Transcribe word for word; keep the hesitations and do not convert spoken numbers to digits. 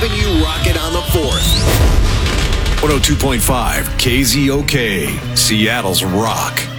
keeping you rocking on the fourth. one oh two point five K Z O K, Seattle's Rock.